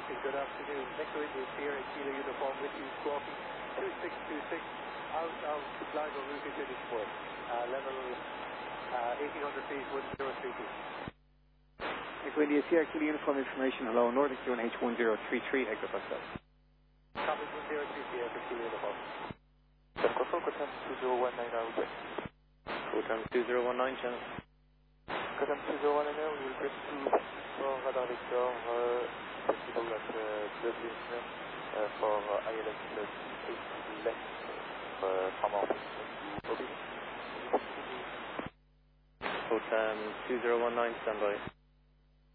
Good afternoon. Echo India Sierra Kilo uniform with you, squawking 2626 out of Sligo route into Discord. Level 1800 feet, 1032. Echo India Sierra Kilo uniform information. Hello, Nordic UNH 1033 hectopascal. Copy 1033 Echo Kilo uniform. Control, Cotam 2019 out. Cotam 2019 channel. Cotam 2019, we will press to radar vector possible at Dublin for ILS 8 left from our position. Cotam 2019 standby.